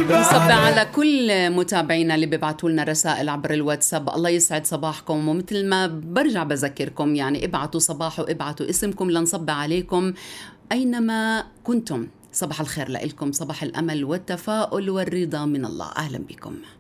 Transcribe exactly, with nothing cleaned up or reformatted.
بنصب على كل متابعينا اللي بيبعتوا لنا رسائل عبر الواتساب. الله يسعد صباحكم، ومثل ما برجع بذكركم يعني ابعتوا صباح وابعتوا اسمكم لنصب عليكم أينما كنتم. صباح الخير لكم، صباح الأمل والتفاؤل والرضا من الله. أهلا بكم.